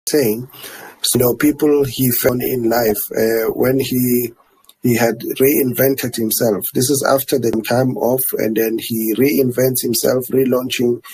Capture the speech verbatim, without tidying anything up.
saying, so, you know, people he found in life uh, when he he had reinvented himself. This is after the time off, and then he reinvents himself, relaunching